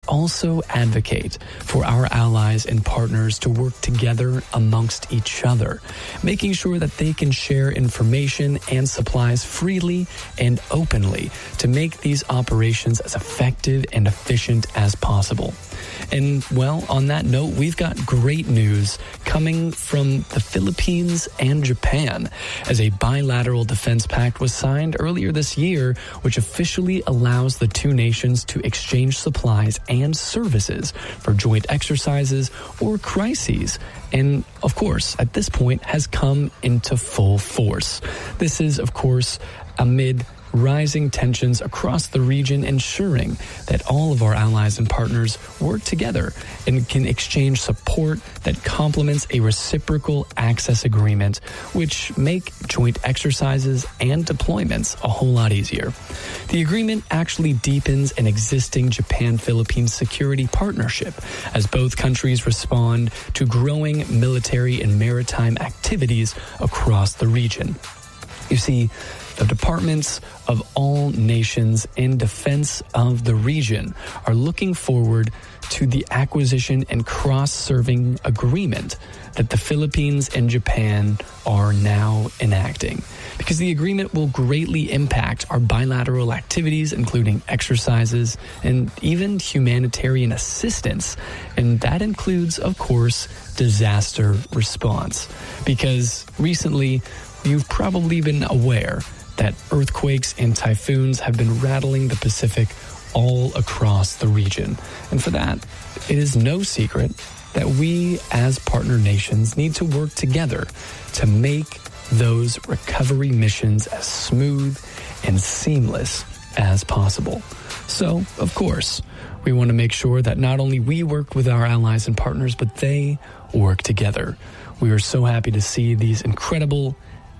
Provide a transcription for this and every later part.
also advocate for our allies and partners to work together amongst each other, making sure that they can share information and supplies freely and openly to make these operations as effective and efficient as possible. And, well, on that note, we've got great news coming from the Philippines and Japan, as a bilateral defense pact was signed earlier this year, which officially allows the two nations to exchange supplies and services for joint exercises or crises. And, of course, at this point has come into full force. This is, of course, amid rising tensions across the region, ensuring that all of our allies and partners work together and can exchange support that complements a reciprocal access agreement, which make joint exercises and deployments a whole lot easier. The agreement actually deepens an existing Japan-Philippines security partnership as both countries respond to growing military and maritime activities across the region. You see, the departments of all nations in defense of the region are looking forward to the acquisition and cross-serving agreement that the Philippines and Japan are now enacting, because the agreement will greatly impact our bilateral activities, including exercises and even humanitarian assistance. And that includes, of course, disaster response, because recently you've probably been aware that earthquakes and typhoons have been rattling the Pacific all across the region. And for that, it is no secret that we as partner nations need to work together to make those recovery missions as smooth and seamless as possible. So, of course, we want to make sure that not only we work with our allies and partners, but they work together. We are so happy to see these incredible,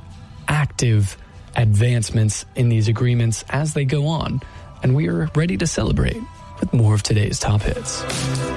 active advancements in these agreements as they go on, and we are ready to celebrate with more of today's top hits.